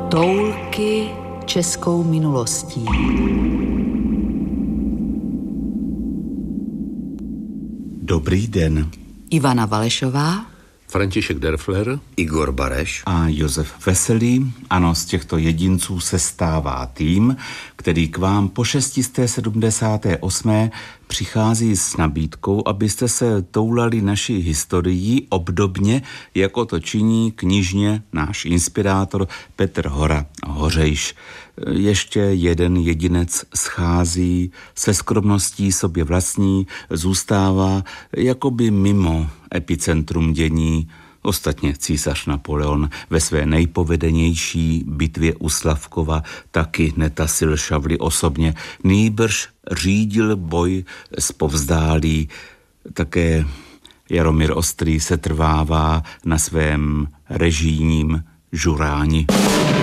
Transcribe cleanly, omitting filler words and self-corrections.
Toulky českou minulostí. Dobrý den. Ivana Valešová, František Derfler, Igor Bareš A Josef Veselý. Ano, z těchto jedinců se stává tým, který k vám po 678. přichází s nabídkou, abyste se toulali naší historií obdobně, jako to činí knižně náš inspirátor Petr Hora Hořejš. Ještě jeden jedinec schází, se skromností sobě vlastní, zůstává jakoby mimo epicentrum dění. Ostatně císař Napoleon ve své nejpovedenější bitvě u Slavkova taky netasil šavli osobně, nýbrž řídil boj zpovzdálí. Také Jaromír Ostrý se trvává na svém režijním žuráni.